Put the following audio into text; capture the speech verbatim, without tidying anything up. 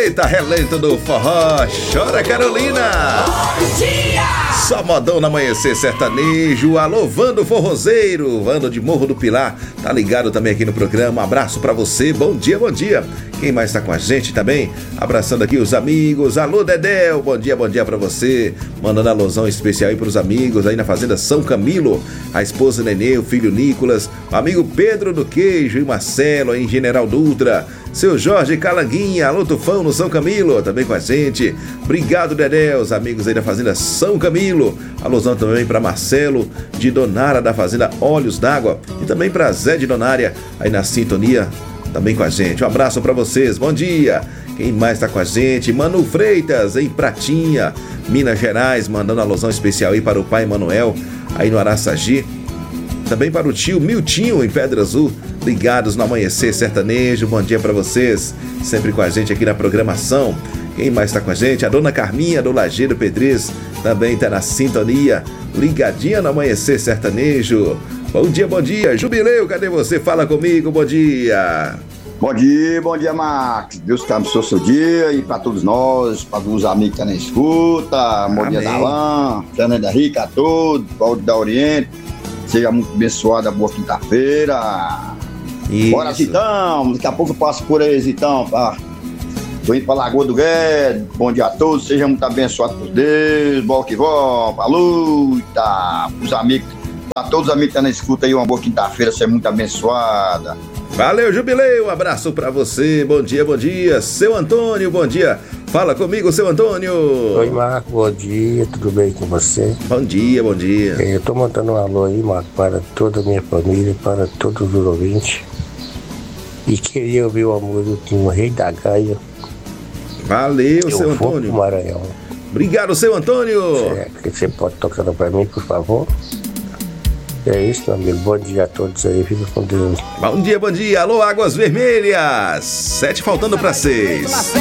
Eita, relento do forró, chora Carolina. Bom dia! Só modão no amanhecer sertanejo. Alô, Vando Forrozeiro, Vando de Morro do Pilar, tá ligado também aqui no programa. Abraço pra você, bom dia, bom dia. Quem mais tá com a gente também? Abraçando aqui os amigos. Alô, Dedéu, bom dia, bom dia pra você. Mandando alusão especial aí pros amigos aí na Fazenda São Camilo. A esposa Nenê, o filho Nicolas, o amigo Pedro do Queijo e Marcelo aí em General Dutra. Seu Jorge Calanguinha, alô Tufão no São Camilo, também com a gente. Obrigado, Dedé, os amigos aí da Fazenda São Camilo. Alusão também para Marcelo de Donara da Fazenda Olhos d'Água. E também para Zé de Donária, aí na sintonia, também com a gente. Um abraço para vocês, bom dia. Quem mais tá com a gente? Manu Freitas, em Pratinha, Minas Gerais, mandando alusão especial aí para o pai Manuel, aí no Araçagi. Também para o tio Miltinho, em Pedra Azul, ligados no Amanhecer Sertanejo. Bom dia para vocês, sempre com a gente aqui na programação. Quem mais está com a gente? A dona Carminha do Lajeiro Pedriz, também está na sintonia, ligadinha no Amanhecer Sertanejo. Bom dia, bom dia. Jubileu, cadê você? Fala comigo, bom dia. Bom dia, bom dia, Max. Deus que abençoe o seu dia e para todos nós, para os amigos que estão na escuta. Bom dia, Dalan, Fernanda Rica, a todos, Paulo da Oriente. Seja muito abençoada, boa quinta-feira. Isso. Bora, Zitão. Daqui a pouco eu passo por aí, Zitão. Tá? Tô indo pra Lagoa do Guedes. Bom dia a todos. Seja muito abençoado por Deus. Bom que vó, pra luta. Os amigos, pra todos os amigos que estão na escuta aí, uma boa quinta-feira. Seja muito abençoada. Valeu, Jubileu. Um abraço pra você. Bom dia, bom dia. Seu Antônio, bom dia. Fala comigo, seu Antônio. Oi, Marco, bom dia, tudo bem com você? Bom dia, bom dia. Eu tô mandando um alô aí, Marco, para toda a minha família, para todos os ouvintes. E queria ouvir o amor do Rei da Gaia. Valeu, Eu seu vou Antônio. pro Maranhão. Obrigado, seu Antônio. É, que você pode tocar pra mim, por favor? É isso, meu amigo. Bom dia a todos aí, fica com Deus. Bom dia, bom dia. Alô, Águas Vermelhas. Sete faltando pra seis.